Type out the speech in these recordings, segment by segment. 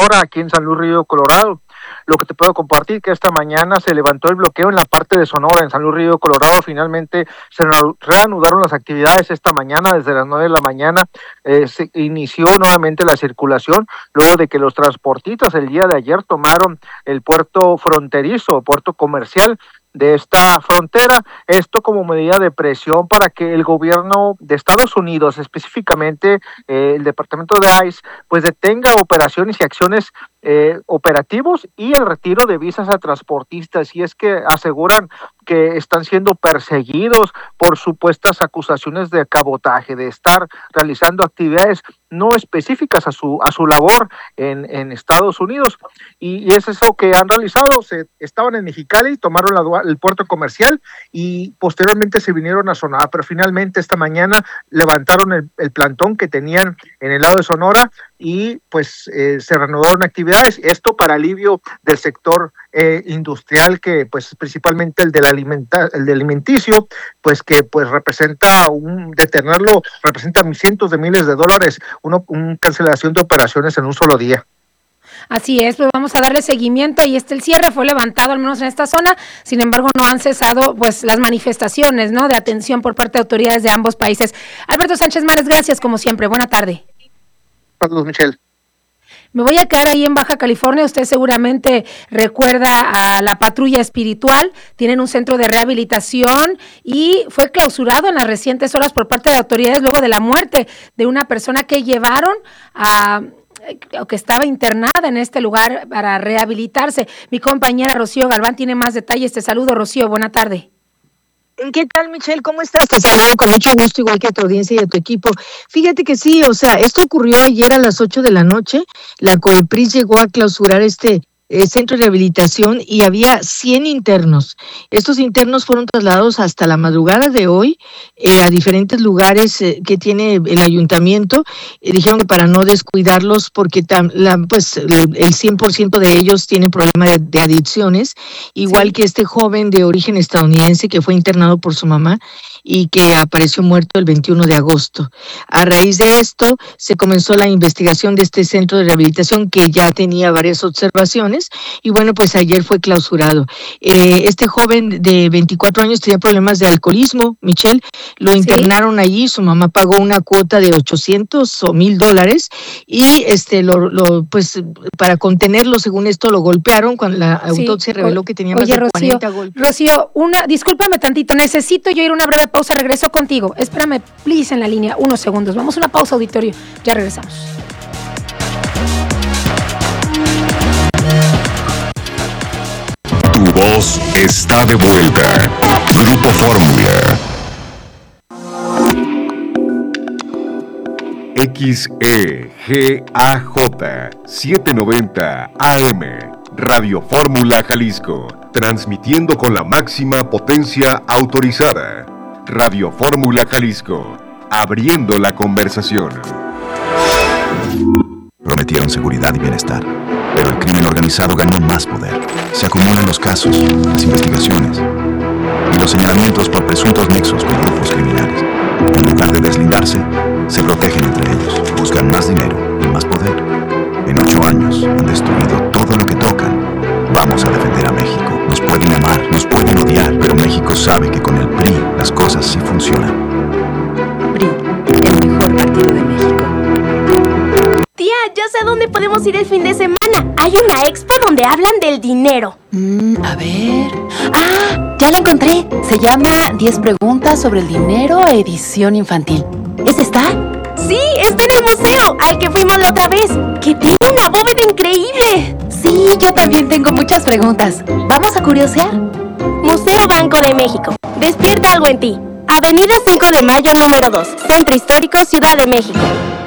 Sonora, aquí en San Luis Río Colorado. Lo que te puedo compartir que esta mañana se levantó el bloqueo en la parte de Sonora, en San Luis Río Colorado. Finalmente se reanudaron las actividades esta mañana, desde las 9 de la mañana se inició nuevamente la circulación, luego de que los transportistas el día de ayer tomaron el puerto fronterizo, puerto comercial de esta frontera, esto como medida de presión para que el gobierno de Estados Unidos, específicamente el departamento de ICE, pues detenga operaciones y acciones operativos y el retiro de visas a transportistas, y es que aseguran que están siendo perseguidos por supuestas acusaciones de cabotaje, de estar realizando actividades no específicas a su labor en Estados Unidos, y es eso que han realizado. Estaban en Mexicali, tomaron el puerto comercial y posteriormente se vinieron a Sonora, pero finalmente esta mañana levantaron el plantón que tenían en el lado de Sonora y pues se reanudaron actividades, esto para alivio del sector industrial, que pues principalmente el del alimenticio, pues que pues representa detenerlo representa cientos de miles de dólares, una cancelación de operaciones en un solo día. Así es, pues vamos a darle seguimiento. Ahí está el cierre, fue levantado al menos en esta zona, sin embargo no han cesado pues las manifestaciones, ¿no?, de atención por parte de autoridades de ambos países. Alberto Sánchez Márez, gracias como siempre, buena tarde. Saludos, Michelle. Me voy a quedar ahí en Baja California. Usted seguramente recuerda a la Patrulla Espiritual. Tienen un centro de rehabilitación y fue clausurado en las recientes horas por parte de autoridades luego de la muerte de una persona que llevaron que estaba internada en este lugar para rehabilitarse. Mi compañera Rocío Galván tiene más detalles. Te saludo, Rocío. Buena tarde. ¿Qué tal, Michelle? ¿Cómo estás? Te saludo con mucho gusto, igual que a tu audiencia y a tu equipo. Fíjate que sí, esto ocurrió ayer a las 8 de la noche. La COEPRIS llegó a clausurar este centro de rehabilitación y había 100 internos. Estos internos fueron trasladados hasta la madrugada de hoy a diferentes lugares que tiene el ayuntamiento. Dijeron que para no descuidarlos, porque el 100% de ellos tienen problemas de adicciones, igual que este joven de origen estadounidense que fue internado por su mamá y que apareció muerto el 21 de agosto. A raíz de esto, se comenzó la investigación de este centro de rehabilitación que ya tenía varias observaciones y bueno, pues ayer fue clausurado. Este joven de 24 años tenía problemas de alcoholismo, Michelle, lo internaron allí, su mamá pagó una cuota de $800 o $1,000 y pues para contenerlo, según esto, lo golpearon. Cuando la autopsia reveló que tenía más de 40 golpes. Rocío, discúlpame tantito, necesito yo ir a una breve pausa, regreso contigo. Espérame, please, en la línea, unos segundos. Vamos a una pausa, auditorio, ya regresamos. Tu voz está de vuelta. Grupo Fórmula. XEGAJ 790 AM, Radio Fórmula Jalisco, transmitiendo con la máxima potencia autorizada. Radio Fórmula Jalisco, abriendo la conversación. Prometieron seguridad y bienestar, pero el crimen organizado ganó más poder. Se acumulan los casos, las investigaciones y los señalamientos por presuntos nexos con grupos criminales. En lugar de deslindarse, se protegen entre ellos, buscan más dinero y más poder. En 8 años han destruido todo lo que tocan. Vamos a defender a México. Nos pueden amar, nos pueden odiar, pero México sabe que con el PRI las cosas sí funcionan. PRI, el mejor partido de México. Tía, ya sé a dónde podemos ir el fin de semana. Hay una expo donde hablan del dinero. A ver... ¡Ah! Ya la encontré. Se llama 10 preguntas sobre el dinero, edición infantil. ¿Es esta? Sí, está en el museo al que fuimos la otra vez, que tiene una bóveda increíble. Sí, yo también tengo muchas preguntas. ¿Vamos a curiosear? Museo Banco de México. Despierta algo en ti. Avenida 5 de Mayo, número 2. Centro Histórico, Ciudad de México.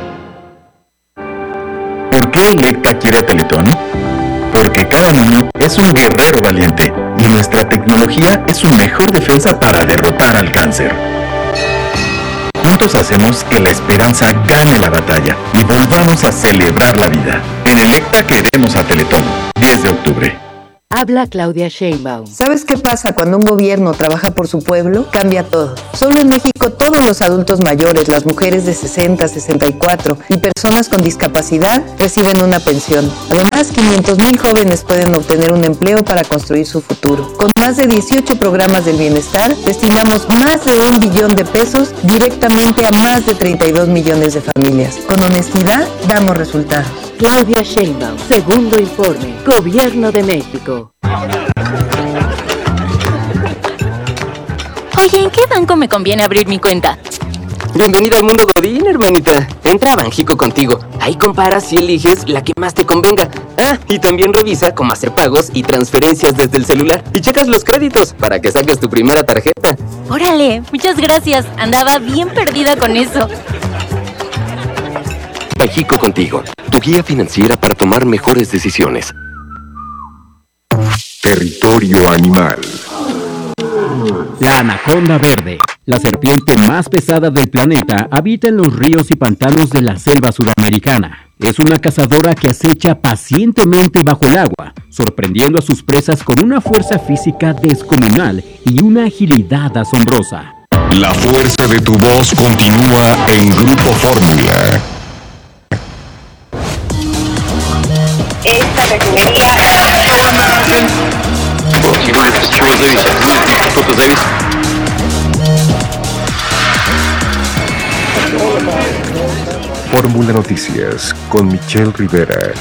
¿Por qué Electa quiere a Teletón? Porque cada niño es un guerrero valiente y nuestra tecnología es su mejor defensa para derrotar al cáncer. Juntos hacemos que la esperanza gane la batalla y volvamos a celebrar la vida. En Electa queremos a Teletón. 10 de octubre. Habla Claudia Sheinbaum. ¿Sabes qué pasa cuando un gobierno trabaja por su pueblo? Cambia todo. Solo en México todos los adultos mayores, las mujeres de 60, 64 y personas con discapacidad reciben una pensión. Además, Además, 500,000 jóvenes pueden obtener un empleo para construir su futuro. Con más de 18 programas del bienestar, destinamos más de $1 billón directamente a más de 32 millones de familias. Con honestidad, damos resultados. Claudia Sheinbaum, segundo informe, Gobierno de México. Oye, ¿en qué banco me conviene abrir mi cuenta? Bienvenida al mundo Godín, hermanita. Entra a Banjico contigo. Ahí comparas y eliges la que más te convenga. Ah, y también revisa cómo hacer pagos y transferencias desde el celular. Y checas los créditos para que saques tu primera tarjeta. Órale, muchas gracias. Andaba bien perdida con eso. Banjico contigo, tu guía financiera para tomar mejores decisiones. Territorio animal. La anaconda verde, la serpiente más pesada del planeta, habita en los ríos y pantanos de la selva sudamericana. Es una cazadora que acecha pacientemente bajo el agua, sorprendiendo a sus presas con una fuerza física descomunal y una agilidad asombrosa. La fuerza de tu voz continúa en Grupo Fórmula. Esta refinería Fórmula Noticias con Michelle Rivera.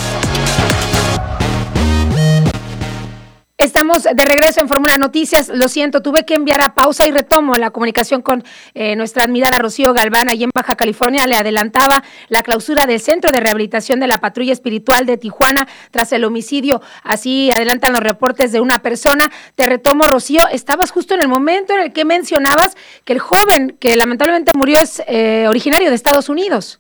Estamos de regreso en Fórmula Noticias. Lo siento, tuve que enviar a pausa y retomo la comunicación con nuestra admirada Rocío Galván, allí en Baja California. Le adelantaba la clausura del Centro de Rehabilitación de la Patrulla Espiritual de Tijuana tras el homicidio. Así adelantan los reportes de una persona. Te retomo, Rocío. Estabas justo en el momento en el que mencionabas que el joven que lamentablemente murió es originario de Estados Unidos.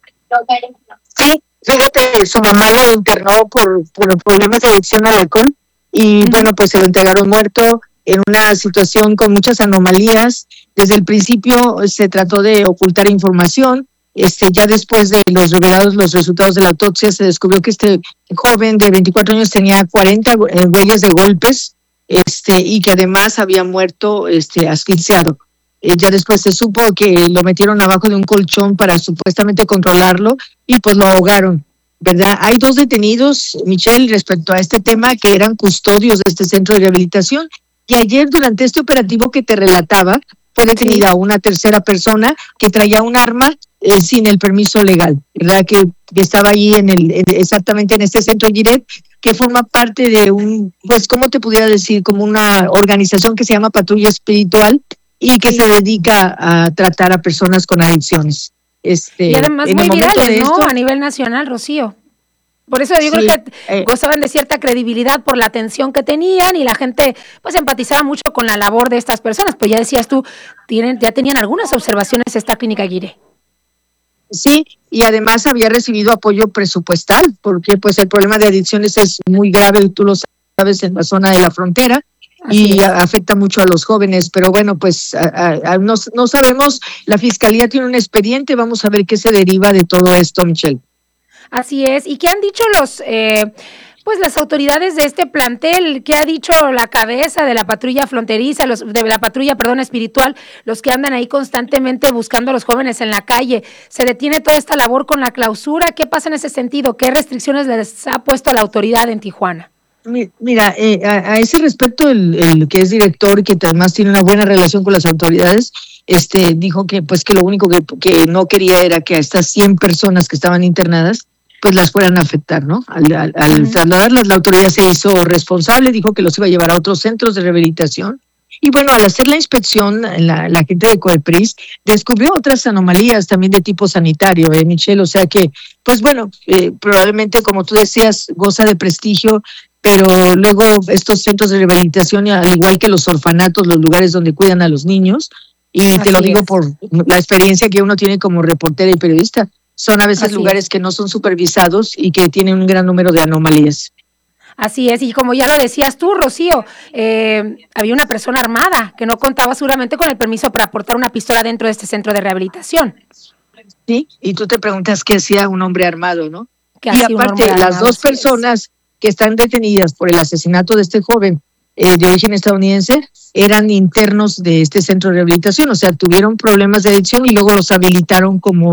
Sí, fíjate, su mamá lo internó por problemas de adicción al alcohol. Y bueno, pues se lo entregaron muerto en una situación con muchas anomalías. Desde el principio se trató de ocultar información. Ya después de los resultados de la autopsia, se descubrió que este joven de 24 años tenía 40 huellas de golpes, y que además había muerto asfixiado. Ya después se supo que lo metieron abajo de un colchón para supuestamente controlarlo y pues lo ahogaron, ¿verdad? Hay 2 detenidos, Michelle, respecto a este tema, que eran custodios de este centro de rehabilitación, y ayer durante este operativo que te relataba, fue detenida una tercera persona que traía un arma sin el permiso legal, ¿verdad? Que estaba ahí exactamente en este centro Giret, que forma parte de pues, ¿cómo te pudiera decir? Como una organización que se llama Patrulla Espiritual y que se dedica a tratar a personas con adicciones. Y además muy virales, ¿no? A nivel nacional, Rocío. Por eso yo creo que gozaban de cierta credibilidad por la atención que tenían y la gente pues empatizaba mucho con la labor de estas personas. Pues ya decías tú, ya tenían algunas observaciones esta clínica Guiré. Sí, y además había recibido apoyo presupuestal, porque pues el problema de adicciones es muy grave, tú lo sabes, en la zona de la frontera. Y afecta mucho a los jóvenes, pero bueno, pues no sabemos, la Fiscalía tiene un expediente, vamos a ver qué se deriva de todo esto, Michelle. Así es, ¿y qué han dicho las autoridades de este plantel? ¿Qué ha dicho la cabeza de la patrulla fronteriza, de la patrulla, espiritual, los que andan ahí constantemente buscando a los jóvenes en la calle? ¿Se detiene toda esta labor con la clausura? ¿Qué pasa en ese sentido? ¿Qué restricciones les ha puesto la autoridad en Tijuana? Mira, a ese respecto, el que es director y que además tiene una buena relación con las autoridades, dijo que pues que lo único que no quería era que a estas 100 personas que estaban internadas pues las fueran a afectar, ¿no? Al trasladarlas, la autoridad se hizo responsable, dijo que los iba a llevar a otros centros de rehabilitación. Y bueno, al hacer la inspección, la gente de COEPRIS descubrió otras anomalías también de tipo sanitario, Michelle, o sea que, pues bueno, probablemente, como tú decías, goza de prestigio, pero luego estos centros de rehabilitación, al igual que los orfanatos, los lugares donde cuidan a los niños, y te lo digo por la experiencia que uno tiene como reportera y periodista, son a veces lugares que no son supervisados y que tienen un gran número de anomalías. Así es, y como ya lo decías tú, Rocío, había una persona armada que no contaba seguramente con el permiso para portar una pistola dentro de este centro de rehabilitación. Sí, y tú te preguntas qué hacía un hombre armado, ¿no? Y aparte, las 2 personas que están detenidas por el asesinato de este joven de origen estadounidense eran internos de este centro de rehabilitación, o sea, tuvieron problemas de adicción y luego los habilitaron como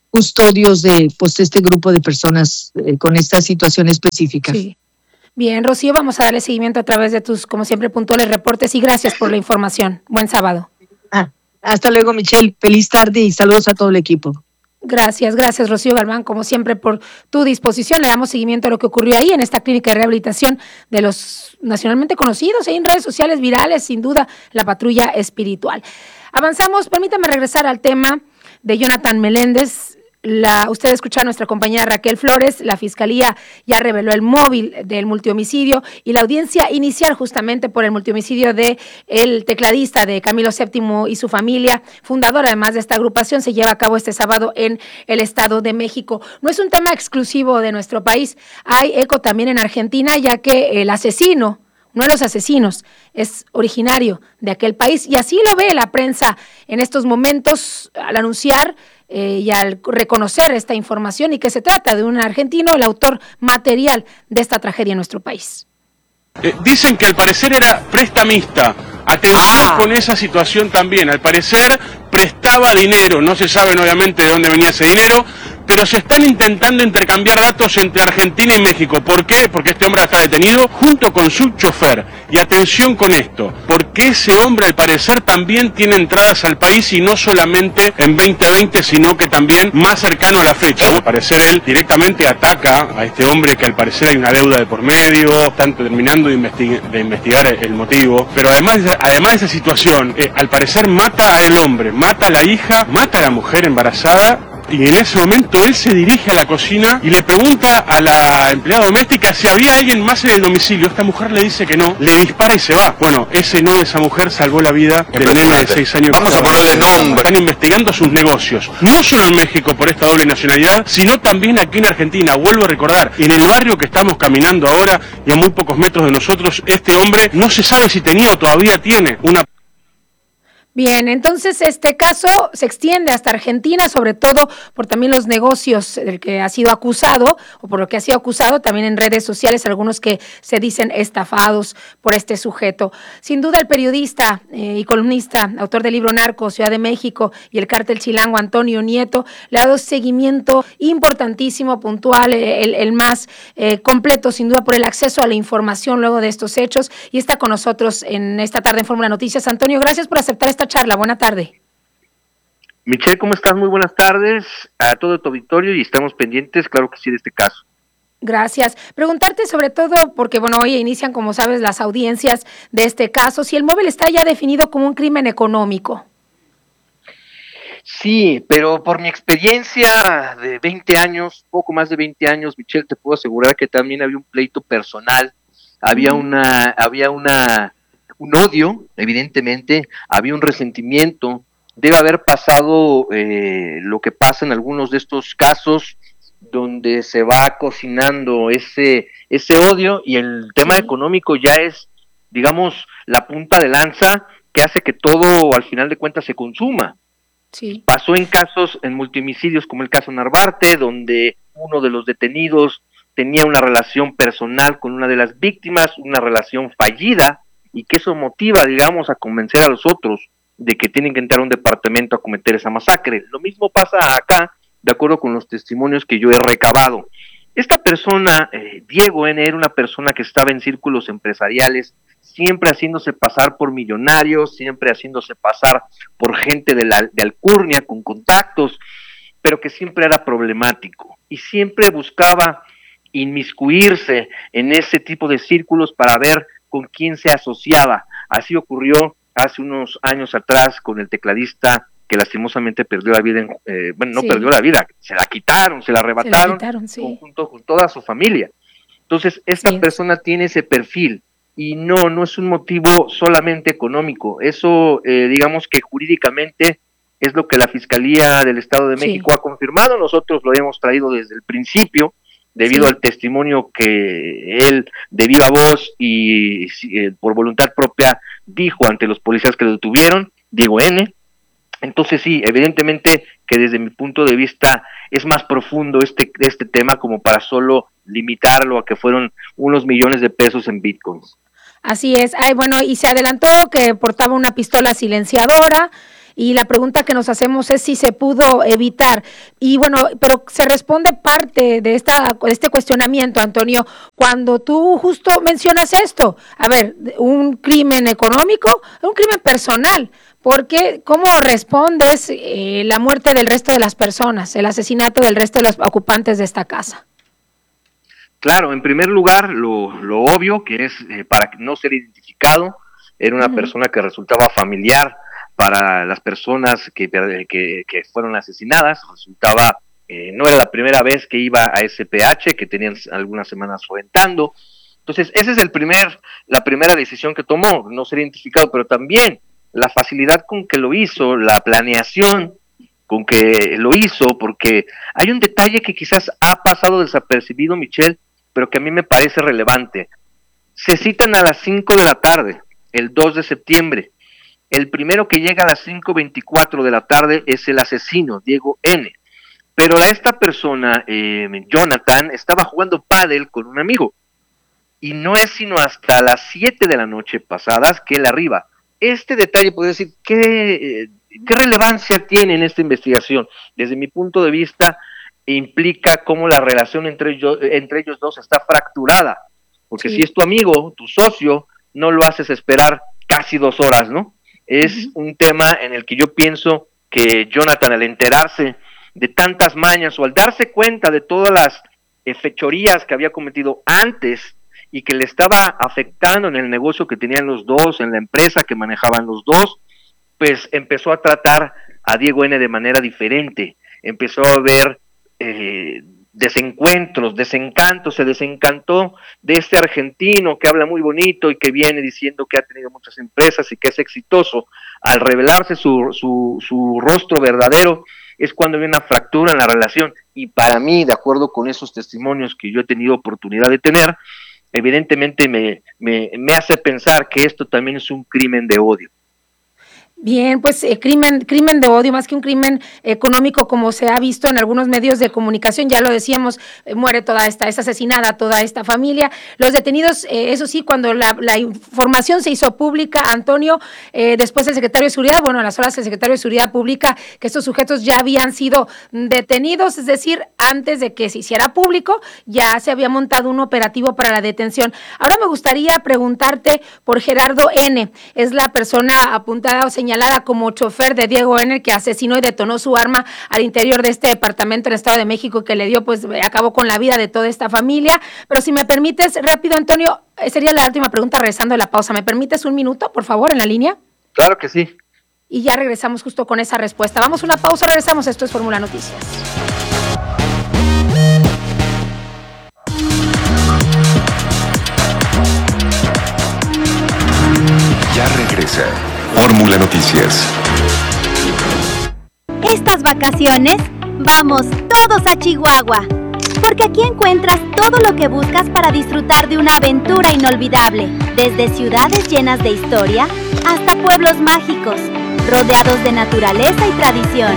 custodios de pues este grupo de personas con esta situación específica. Sí. Bien, Rocío, vamos a darle seguimiento a través de tus, como siempre, puntuales reportes y gracias por la información. Buen sábado. Hasta luego, Michelle. Feliz tarde y saludos a todo el equipo. Gracias, Rocío Galván, como siempre, por tu disposición. Le damos seguimiento a lo que ocurrió ahí en esta clínica de rehabilitación de los nacionalmente conocidos, ahí en redes sociales virales, sin duda, la patrulla espiritual. Avanzamos, permítame regresar al tema de Jonathan Meléndez. Usted escucha a nuestra compañera Raquel Flores, la Fiscalía ya reveló el móvil del multihomicidio y la audiencia inicial justamente por el multihomicidio de el tecladista de Camilo VII y su familia, fundador además de esta agrupación, se lleva a cabo este sábado en el Estado de México. No es un tema exclusivo de nuestro país, hay eco también en Argentina, ya que el asesino, uno de los asesinos, es originario de aquel país y así lo ve la prensa en estos momentos al anunciar y al reconocer esta información y que se trata de un argentino, el autor material de esta tragedia en nuestro país. Dicen que al parecer era prestamista. Atención con esa situación también. Al parecer prestaba dinero. No se sabe obviamente de dónde venía ese dinero, pero se están intentando intercambiar datos entre Argentina y México. ¿Por qué? Porque este hombre está detenido junto con su chofer. Y atención con esto, porque ese hombre al parecer también tiene entradas al país y no solamente en 2020, sino que también más cercano a la fecha. Al parecer él directamente ataca a este hombre que al parecer hay una deuda de por medio, están terminando de investigar el motivo. Pero además de esa situación, al parecer mata al hombre, mata a la hija, mata a la mujer embarazada. Y en ese momento él se dirige a la cocina y le pregunta a la empleada doméstica si había alguien más en el domicilio. Esta mujer le dice que no, le dispara y se va. Bueno, ese no de esa mujer salvó la vida del nene de 6 años. Vamos a ponerle nombre. Están investigando sus negocios, no solo en México por esta doble nacionalidad, sino también aquí en Argentina. Vuelvo a recordar, en el barrio que estamos caminando ahora y a muy pocos metros de nosotros, este hombre no se sabe si tenía o todavía tiene una... Bien, entonces este caso se extiende hasta Argentina, sobre todo por también los negocios del que ha sido acusado, o por lo que ha sido acusado también en redes sociales, algunos que se dicen estafados por este sujeto. Sin duda el periodista y columnista, autor del libro Narcos, Ciudad de México y el cártel chilango, Antonio Nieto, le ha dado seguimiento importantísimo, puntual, el más completo, sin duda, por el acceso a la información luego de estos hechos, y está con nosotros en esta tarde en Fórmula Noticias. Antonio, gracias por aceptar esta charla. Buena tarde. Michelle, ¿cómo estás? Muy buenas tardes a todo tu auditorio y estamos pendientes, claro que sí, de este caso. Gracias. Preguntarte sobre todo, porque bueno, hoy inician, como sabes, las audiencias de este caso, si el móvil está ya definido como un crimen económico. Sí, pero por mi experiencia de 20 años, poco más de 20 años, Michelle, te puedo asegurar que también había un pleito personal, había un odio, evidentemente, había un resentimiento, debe haber pasado lo que pasa en algunos de estos casos donde se va cocinando ese odio y el tema económico ya es, digamos, la punta de lanza que hace que todo al final de cuentas se consuma. Sí. Pasó en casos, en multihomicidios como el caso Narvarte, donde uno de los detenidos tenía una relación personal con una de las víctimas, una relación fallida, y que eso motiva, digamos, a convencer a los otros de que tienen que entrar a un departamento a cometer esa masacre. Lo mismo pasa acá, de acuerdo con los testimonios que yo he recabado. Esta persona, Diego N., era una persona que estaba en círculos empresariales, siempre haciéndose pasar por millonarios, siempre haciéndose pasar por gente de alcurnia, con contactos, pero que siempre era problemático, y siempre buscaba inmiscuirse en ese tipo de círculos para ver con quién se asociaba. Así ocurrió hace unos años atrás con el tecladista que lastimosamente perdió la vida, perdió la vida, se la quitaron, se la arrebataron, sí. Junto con toda su familia. Entonces, esta persona tiene ese perfil, y no es un motivo solamente económico, eso digamos que jurídicamente es lo que la Fiscalía del Estado de México ha confirmado, nosotros lo hemos traído desde el principio, debido al testimonio que él de viva voz y por voluntad propia dijo ante los policías que lo detuvieron, Diego N. Entonces sí, evidentemente que desde mi punto de vista es más profundo este tema como para solo limitarlo a que fueron unos millones de pesos en bitcoins. Así es. Y se adelantó que portaba una pistola silenciadora y la pregunta que nos hacemos es si se pudo evitar. Y bueno, pero se responde parte de este cuestionamiento, Antonio, cuando tú justo mencionas esto. A ver, un crimen económico, un crimen personal, porque ¿cómo respondes la muerte del resto de las personas, el asesinato del resto de los ocupantes de esta casa? Claro, en primer lugar, lo obvio, que es para no ser identificado, era una persona que resultaba familiar para las personas que fueron asesinadas, resultaba, no era la primera vez que iba a SPH, que tenían algunas semanas rentando. Entonces, esa es la primera decisión que tomó, no ser identificado, pero también la facilidad con que lo hizo, la planeación con que lo hizo, porque hay un detalle que quizás ha pasado desapercibido, Michelle, pero que a mí me parece relevante. Se citan a las 5 de la tarde, el 2 de septiembre. El primero que llega a las 5:24 de la tarde es el asesino, Diego N. Pero esta persona, Jonathan, estaba jugando pádel con un amigo. Y no es sino hasta las 7 de la noche pasadas que él arriba. Este detalle, puedo decir, ¿qué relevancia tiene en esta investigación? Desde mi punto de vista, implica cómo la relación entre ellos dos está fracturada, porque si es tu amigo, tu socio, no lo haces esperar casi 2 horas, ¿no? Es un tema en el que yo pienso que Jonathan, al enterarse de tantas mañas o al darse cuenta de todas las fechorías que había cometido antes y que le estaba afectando en el negocio que tenían los dos, en la empresa que manejaban los dos, pues empezó a tratar a Diego N. de manera diferente, empezó a ver desencantos, se desencantó de este argentino que habla muy bonito y que viene diciendo que ha tenido muchas empresas y que es exitoso. Al revelarse su rostro verdadero es cuando hay una fractura en la relación, y para mí, de acuerdo con esos testimonios que yo he tenido oportunidad de tener, evidentemente me hace pensar que esto también es un crimen de odio. Bien, pues crimen de odio, más que un crimen económico, como se ha visto en algunos medios de comunicación, ya lo decíamos, muere es asesinada toda esta familia. Los detenidos, eso sí, cuando la información se hizo pública, Antonio, después el secretario de Seguridad, a las horas el secretario de Seguridad publica que estos sujetos ya habían sido detenidos, es decir, antes de que se hiciera público, ya se había montado un operativo para la detención. Ahora me gustaría preguntarte por Gerardo N., es la persona apuntada o señalada como chofer de Diego N., que asesinó y detonó su arma al interior de este departamento en el Estado de México, que le dio, acabó con la vida de toda esta familia. Pero si me permites, rápido, Antonio, sería la última pregunta regresando a la pausa. ¿Me permites un minuto, por favor, en la línea? Claro que sí. Y ya regresamos justo con esa respuesta. Vamos a una pausa, regresamos. Esto es Fórmula Noticias. Ya regresa Fórmula Noticias. Estas vacaciones, vamos todos a Chihuahua, porque aquí encuentras todo lo que buscas para disfrutar de una aventura inolvidable, desde ciudades llenas de historia hasta pueblos mágicos, rodeados de naturaleza y tradición.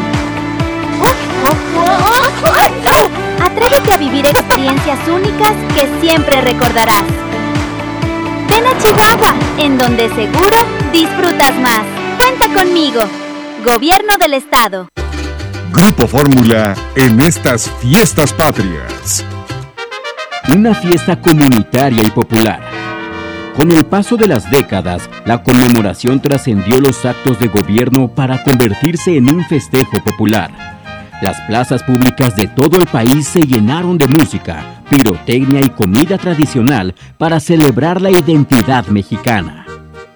Atrévete a vivir experiencias únicas que siempre recordarás. Ven a Chihuahua, en donde seguro disfrutas más. Cuenta conmigo. Gobierno del Estado. Grupo Fórmula en estas fiestas patrias. Una fiesta comunitaria y popular. Con el paso de las décadas, la conmemoración trascendió los actos de gobierno para convertirse en un festejo popular. Las plazas públicas de todo el país se llenaron de música, pirotecnia y comida tradicional para celebrar la identidad mexicana.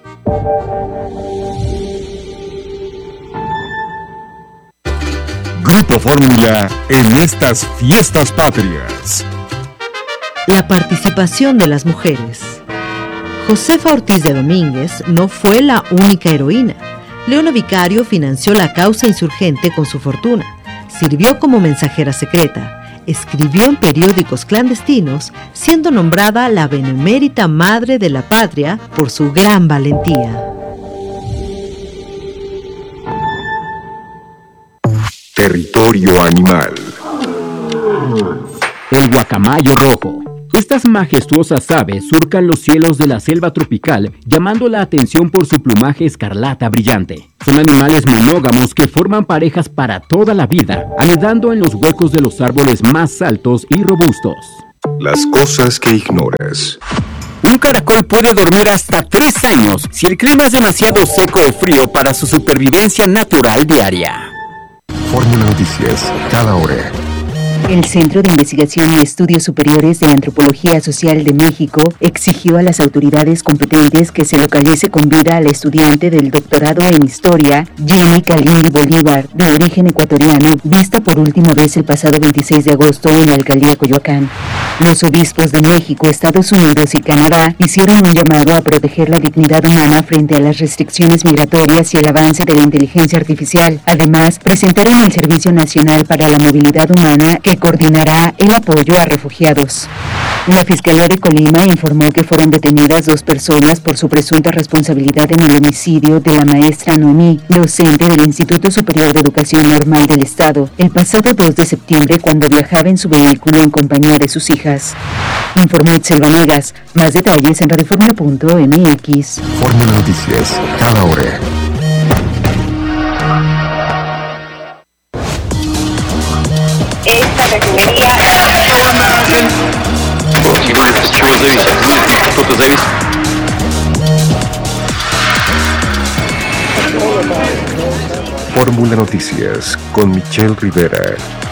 Grupo Fórmula en estas fiestas patrias. La participación de las mujeres. Josefa Ortiz de Domínguez no fue la única heroína. Leona Vicario financió la causa insurgente con su fortuna. Sirvió como mensajera secreta, escribió en periódicos clandestinos, siendo nombrada la benemérita madre de la patria por su gran valentía. Territorio animal. El guacamayo rojo, Estas majestuosas aves surcan los cielos de la selva tropical, llamando la atención por su plumaje escarlata brillante. Son animales monógamos que forman parejas para toda la vida, anidando en los huecos de los árboles más altos y robustos. Las cosas que ignoras. Un caracol puede dormir hasta 3 años si el clima es demasiado seco o frío para su supervivencia natural diaria. Fórmula Noticias, cada hora. El Centro de Investigación y Estudios Superiores de Antropología Social de México exigió a las autoridades competentes que se localice con vida al estudiante del doctorado en Historia, Jenny Kalindi Bolívar, de origen ecuatoriano, vista por última vez el pasado 26 de agosto en la alcaldía Coyoacán. Los obispos de México, Estados Unidos y Canadá hicieron un llamado a proteger la dignidad humana frente a las restricciones migratorias y el avance de la inteligencia artificial. Además, presentaron el Servicio Nacional para la Movilidad Humana, que coordinará el apoyo a refugiados. La Fiscalía de Colima informó que fueron detenidas 2 personas por su presunta responsabilidad en el homicidio de la maestra Noemí, docente del Instituto Superior de Educación Normal del Estado, el pasado 2 de septiembre cuando viajaba en su vehículo en compañía de sus hijas. Informó Itzel Vanegas. Más detalles en radioformula.mx. Fórmula Noticias, cada hora. Esta refinería... Fórmula Noticias con Michelle Rivera.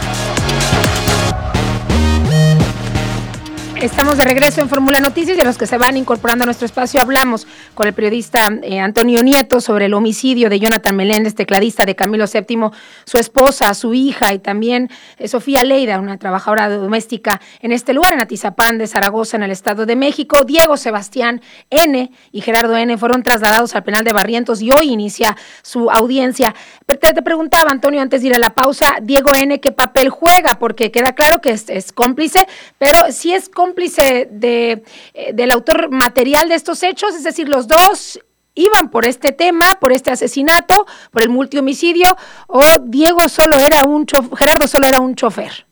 Estamos de regreso en Fórmula Noticias y a los que se van incorporando a nuestro espacio hablamos con el periodista Antonio Nieto sobre el homicidio de Jonathan Meléndez, tecladista de Camilo VII, su esposa, su hija y también Sofía Leida, una trabajadora doméstica en este lugar, en Atizapán de Zaragoza, en el Estado de México. Diego Sebastián N. y Gerardo N. fueron trasladados al penal de Barrientos y hoy inicia su audiencia. Te preguntaba, Antonio, antes de ir a la pausa, Diego N., ¿qué papel juega? Porque queda claro que es cómplice, pero si es cómplice del autor material de estos hechos, es decir, los dos iban por este tema, por este asesinato, por el multihomicidio, o Gerardo solo era un chofer.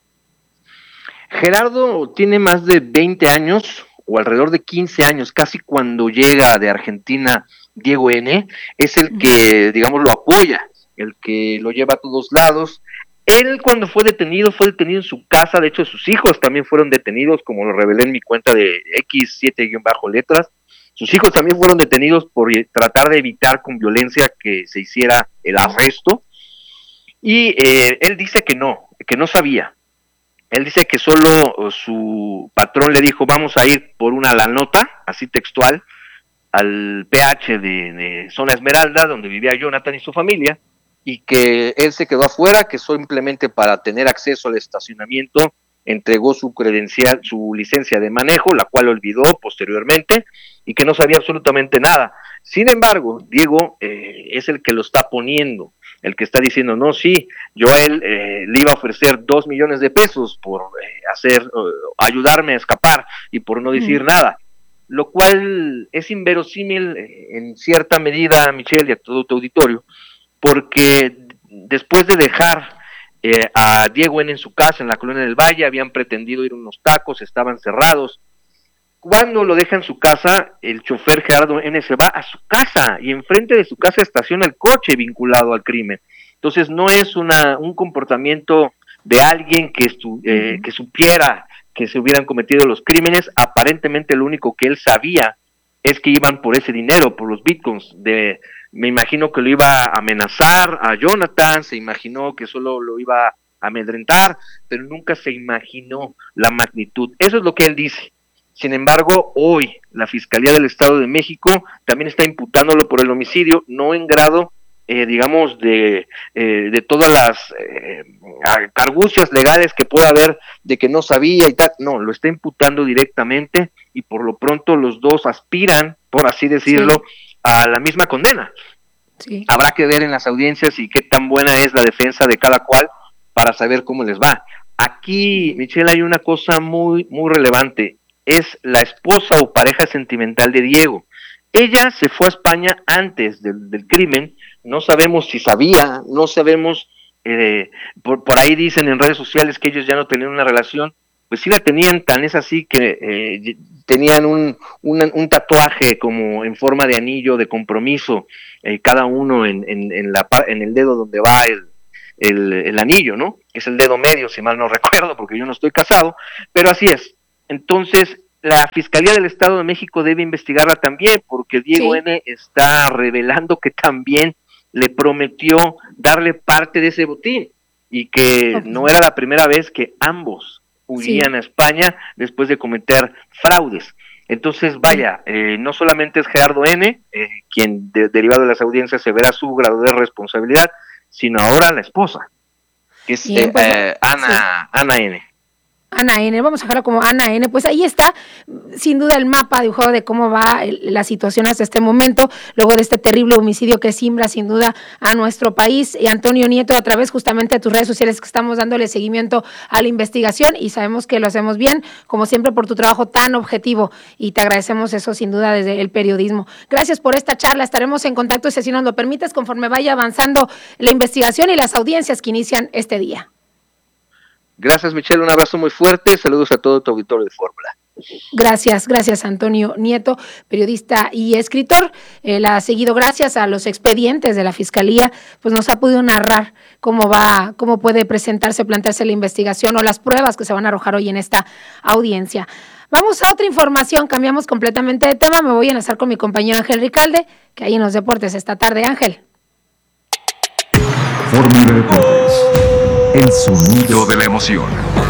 Gerardo tiene más de 20 años, o alrededor de 15 años, casi cuando llega de Argentina Diego N., es el que, digamos, lo apoya, el que lo lleva a todos lados. Él cuando fue detenido en su casa, de hecho sus hijos también fueron detenidos, como lo revelé en mi cuenta de X7-letras. Sus hijos también fueron detenidos por tratar de evitar con violencia que se hiciera el arresto. Y él dice que no sabía. Él dice que solo su patrón le dijo, vamos a ir por la nota, así textual, al PH de Zona Esmeralda, donde vivía Jonathan y su familia, y que él se quedó afuera, que simplemente para tener acceso al estacionamiento entregó su credencial, su licencia de manejo, la cual olvidó posteriormente, y que no sabía absolutamente nada. Sin embargo, Diego es el que lo está poniendo, el que está diciendo, no, sí, yo a él le iba a ofrecer 2 millones de pesos por ayudarme a escapar y por no decir nada, lo cual es inverosímil en cierta medida, Michelle, y a todo tu auditorio, porque después de dejar a Diego N. en su casa en la Colonia del Valle, habían pretendido ir a unos tacos, estaban cerrados. Cuando lo deja en su casa, el chofer Gerardo N. se va a su casa y enfrente de su casa estaciona el coche vinculado al crimen. Entonces no es un comportamiento de alguien que supiera que se hubieran cometido los crímenes. Aparentemente lo único que él sabía es que iban por ese dinero, por los bitcoins. Me imagino que lo iba a amenazar a Jonathan, se imaginó que solo lo iba a amedrentar, pero nunca se imaginó la magnitud. Eso es lo que él dice. Sin embargo, hoy la Fiscalía del Estado de México también está imputándolo por el homicidio, no en grado, digamos, de todas las argucias legales que pueda haber de que no sabía y tal. No, lo está imputando directamente y por lo pronto los dos aspiran, por así decirlo, a la misma condena. Sí. Habrá que ver en las audiencias y qué tan buena es la defensa de cada cual para saber cómo les va. Aquí, Michelle, hay una cosa muy, muy relevante. Es la esposa o pareja sentimental de Diego. Ella se fue a España antes del crimen. No sabemos si sabía, no sabemos, por ahí dicen en redes sociales que ellos ya no tenían una relación. pues sí la tenían, tan es así que tenían un tatuaje como en forma de anillo de compromiso, cada uno en el dedo donde va el anillo, ¿no? Es el dedo medio, si mal no recuerdo, porque yo no estoy casado, pero así es. Entonces, la Fiscalía del Estado de México debe investigarla también, porque Diego N. está revelando que también le prometió darle parte de ese botín, y que no era la primera vez que ambos huían a España después de cometer fraudes. Entonces, vaya, no solamente es Gerardo N., quien derivado de las audiencias se verá su grado de responsabilidad, sino ahora la esposa, que es Ana N. Ana N., vamos a dejarlo como Ana N., pues ahí está, sin duda, el mapa dibujado de cómo va la situación hasta este momento, luego de este terrible homicidio que simbra sin duda a nuestro país. Y Antonio Nieto, a través justamente de tus redes sociales, que estamos dándole seguimiento a la investigación, y sabemos que lo hacemos bien, como siempre, por tu trabajo tan objetivo, y te agradecemos eso sin duda desde el periodismo. Gracias por esta charla, estaremos en contacto, si nos lo permites, conforme vaya avanzando la investigación y las audiencias que inician este día. Gracias, Michelle, un abrazo muy fuerte, saludos a todo tu auditorio de Fórmula. Gracias Antonio Nieto, periodista y escritor. La ha seguido gracias a los expedientes de la Fiscalía, pues nos ha podido narrar cómo puede plantearse la investigación o las pruebas que se van a arrojar hoy en esta audiencia. Vamos a otra información, cambiamos completamente de tema, me voy a enlazar con mi compañero Ángel Ricalde, que hay en los deportes esta tarde. Ángel. Fórmula Deportes, el sonido de la emoción.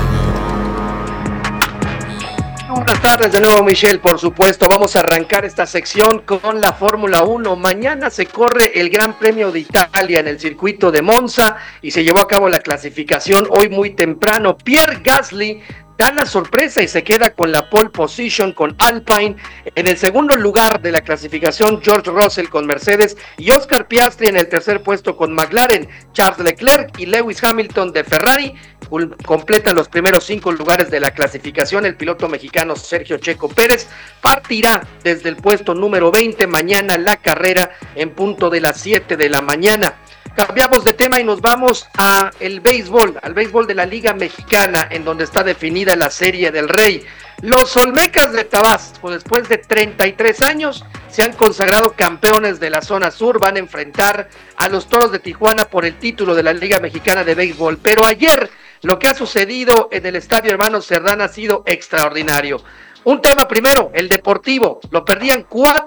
Buenas tardes de nuevo, Michelle, por supuesto. Vamos a arrancar esta sección con la Fórmula 1. Mañana se corre el Gran Premio de Italia en el circuito de Monza y se llevó a cabo la clasificación hoy muy temprano. Pierre Gasly da la sorpresa y se queda con la pole position con Alpine. En el segundo lugar de la clasificación, George Russell con Mercedes y Oscar Piastri en el tercer puesto con McLaren. Charles Leclerc y Lewis Hamilton de Ferrari completan los primeros 5 lugares de la clasificación. El piloto mexicano Sergio Checo Pérez partirá desde el puesto número 20 mañana la carrera en punto de las 7 de la mañana. Cambiamos de tema y nos vamos al béisbol de la Liga Mexicana, en donde está definida la Serie del Rey. Los Olmecas de Tabasco, después de 33 años, se han consagrado campeones de la zona sur. Van a enfrentar a los Toros de Tijuana por el título de la Liga Mexicana de Béisbol. Pero ayer, lo que ha sucedido en el Estadio Hermanos Cerdán ha sido extraordinario. Un tema primero, el deportivo. Lo perdían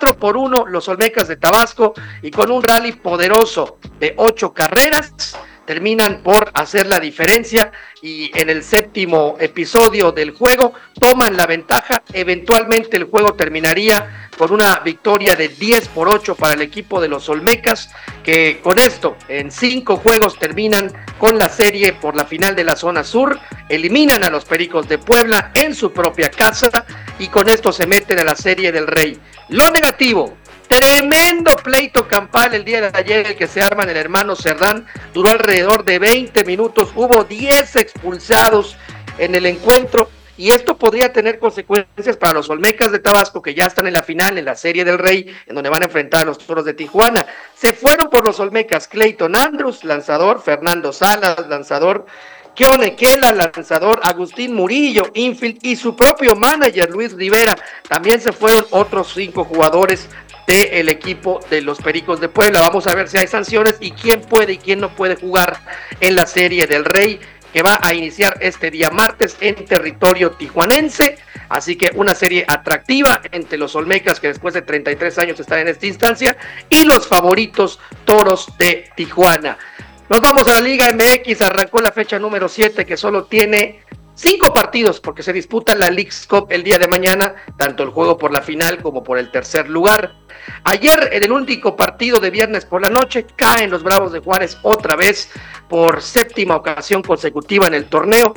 4-1 los Olmecas de Tabasco, y con un rally poderoso de 8 carreras terminan por hacer la diferencia, y en el séptimo episodio del juego toman la ventaja. Eventualmente el juego terminaría con una victoria de 10-8 para el equipo de los Olmecas, que con esto en 5 juegos terminan con la serie por la final de la zona sur, eliminan a los Pericos de Puebla en su propia casa y con esto se meten a la Serie del Rey. Lo negativo: tremendo pleito campal el día de ayer, el que se arma en el Hermano Cerdán. Duró alrededor de 20 minutos, hubo 10 expulsados en el encuentro, y esto podría tener consecuencias para los Olmecas de Tabasco, que ya están en la final, en la Serie del Rey, en donde van a enfrentar a los Toros de Tijuana. Se fueron por los Olmecas Clayton Andrews, lanzador; Fernando Salas, lanzador; Keone Kela, lanzador; Agustín Murillo, infield; y su propio manager, Luis Rivera. También se fueron otros 5 jugadores del equipo de los Pericos de Puebla. Vamos a ver si hay sanciones y quién puede y quién no puede jugar en la Serie del Rey, que va a iniciar este día martes en territorio tijuanense. Así que una serie atractiva entre los Olmecas, que después de 33 años están en esta instancia, y los favoritos Toros de Tijuana. Nos vamos a la Liga MX. Arrancó la fecha número 7, que solo tiene 5 partidos, porque se disputa la Leagues Cup el día de mañana, tanto el juego por la final como por el tercer lugar. Ayer, en el único partido de viernes por la noche, caen los Bravos de Juárez otra vez por 7ª ocasión consecutiva en el torneo.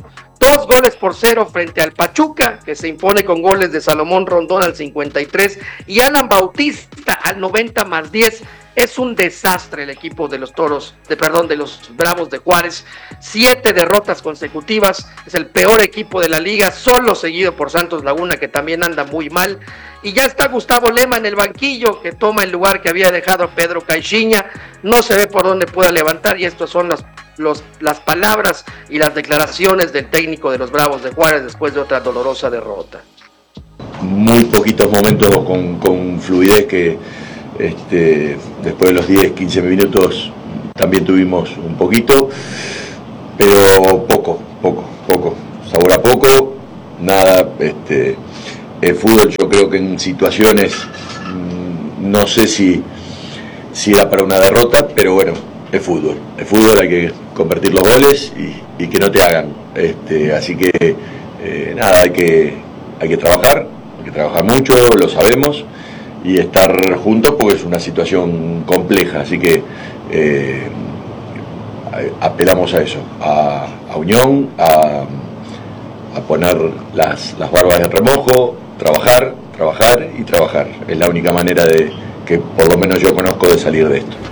2-0 frente al Pachuca, que se impone con goles de Salomón Rondón al 53 y Alan Bautista al 90+10. Es un desastre el equipo de los de los Bravos de Juárez. 7 derrotas consecutivas. Es el peor equipo de la liga, solo seguido por Santos Laguna, que también anda muy mal. Y ya está Gustavo Lema en el banquillo, que toma el lugar que había dejado Pedro Caixinha. No se ve por dónde pueda levantar, y estos son los las palabras y las declaraciones del técnico de los Bravos de Juárez después de otra dolorosa derrota. Muy poquitos momentos con fluidez que después de los 10-15 minutos también tuvimos un poquito, pero poco, sabor a poco, nada. El fútbol, yo creo que en situaciones, no sé si da para una derrota, pero bueno, es fútbol, hay que convertir los goles y que no te hagan, así que nada, hay que trabajar mucho, lo sabemos, y estar juntos porque es una situación compleja, así que apelamos a eso, a unión, a poner las barbas en remojo, trabajar, es la única manera que por lo menos yo conozco de salir de esto.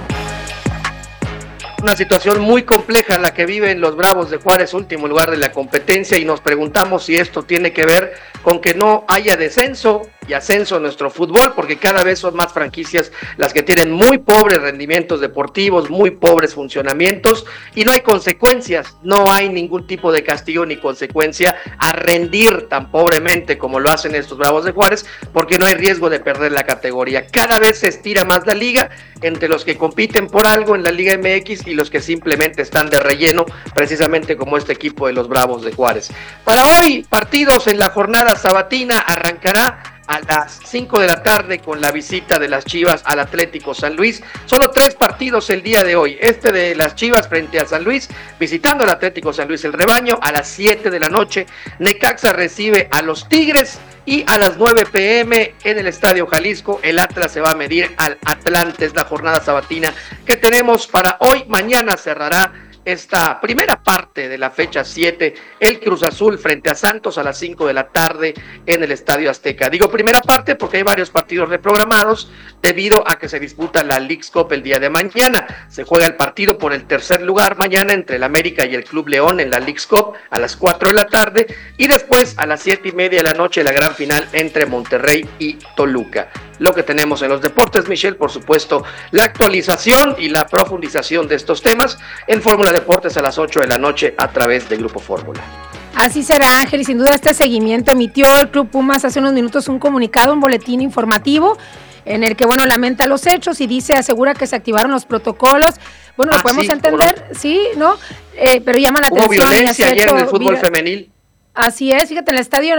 Una situación muy compleja la que viven los Bravos de Juárez, último lugar de la competencia, y nos preguntamos si esto tiene que ver con que no haya descenso y ascenso en nuestro fútbol, porque cada vez son más franquicias las que tienen muy pobres rendimientos deportivos, muy pobres funcionamientos, y no hay consecuencias, no hay ningún tipo de castigo ni consecuencia a rendir tan pobremente como lo hacen estos Bravos de Juárez, porque no hay riesgo de perder la categoría. Cada vez se estira más la liga entre los que compiten por algo en la Liga MX y los que simplemente están de relleno, precisamente como este equipo de los Bravos de Juárez. Para hoy, partidos en la jornada sabatina, arrancará a las 5 de la tarde con la visita de las Chivas al Atlético San Luis. Solo 3 partidos el día de hoy. Este de las Chivas frente a San Luis, visitando al Atlético San Luis el Rebaño. A las 7 de la noche, Necaxa recibe a los Tigres. Y a las 9 p.m. en el Estadio Jalisco, el Atlas se va a medir al Atlante. Es la jornada sabatina que tenemos para hoy. Mañana cerrará esta primera parte de la fecha 7, el Cruz Azul frente a Santos a las 5 de la tarde en el Estadio Azteca. Digo primera parte porque hay varios partidos reprogramados debido a que se disputa la Leagues Cup el día de mañana. Se juega el partido por el tercer lugar mañana entre el América y el Club León en la Leagues Cup a las 4 de la tarde, y después a las 7:30 de la noche la gran final entre Monterrey y Toluca. Lo que tenemos en los deportes, Michelle, por supuesto, la actualización y la profundización de estos temas en Fórmula Deportes a las 8 de la noche a través de Grupo Fórmula. Así será, Ángel, y sin duda este seguimiento emitió el Club Pumas hace unos minutos un comunicado, un boletín informativo en el que, bueno, lamenta los hechos y asegura que se activaron los protocolos. Bueno, lo podemos entender, sí, ¿no? Pero llaman la atención. Hubo violencia ayer en el fútbol femenil. Así es, fíjate, en el estadio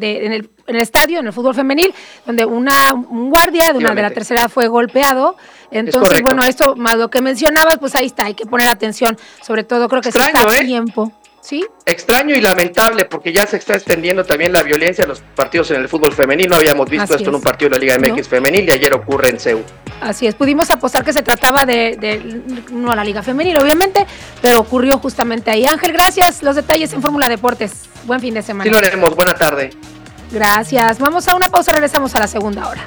en el fútbol femenil, donde un guardia de la tercera fue golpeado. Entonces, bueno, esto más lo que mencionabas, pues ahí está, hay que poner atención, sobre todo creo que se está a tiempo. ¿Sí? Extraño y lamentable, porque ya se está extendiendo también la violencia en los partidos en el fútbol femenil. No habíamos visto esto en un partido de la Liga MX femenil, y ayer ocurre en CEU. Así es, pudimos apostar que se trataba no a la Liga Femenil, obviamente, pero ocurrió justamente ahí. Ángel, gracias. Los detalles en Fórmula Deportes. Buen fin de semana. Sí, lo haremos. Buena tarde. Gracias. Vamos a una pausa, regresamos a la segunda hora.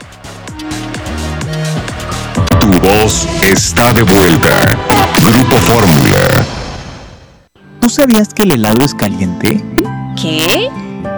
Tu voz está de vuelta. Grupo Fórmula. ¿Tú sabías que el helado es caliente? ¿Qué?